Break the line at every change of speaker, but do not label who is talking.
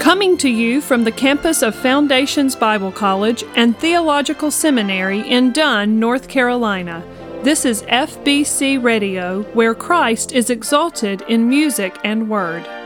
Coming to you from the campus of Foundations Bible College and Theological Seminary in Dunn, North Carolina, this is FBC Radio, where Christ is exalted in music and word.